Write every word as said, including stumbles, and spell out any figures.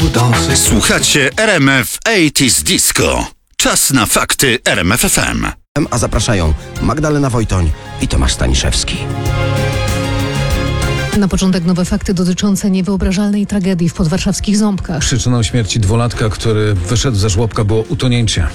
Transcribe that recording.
danser. Słuchacie R M F osiemdziesiątych Disco. Czas na fakty R M F F M. A zapraszają Magdalena Wojtoń i Tomasz Staniszewski. Na początek nowe fakty dotyczące niewyobrażalnej tragedii w podwarszawskich Ząbkach. Przyczyną śmierci dwulatka, który wyszedł ze żłobka, było utonięcie.